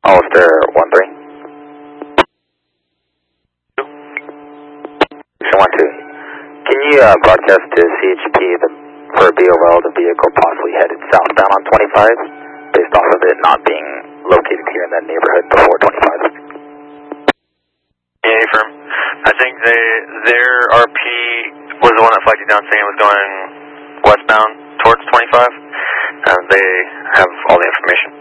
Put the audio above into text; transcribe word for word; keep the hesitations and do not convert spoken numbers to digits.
Ulster one three. one two. Can you uh, broadcast to C H P the, for B O L the vehicle possibly headed southbound on twenty-five, based off of it not being located here in that neighborhood before twenty-five? Yeah, affirm. I think they, their R P was the one that flagged you down saying it was going westbound towards twenty-five, and they have all the information.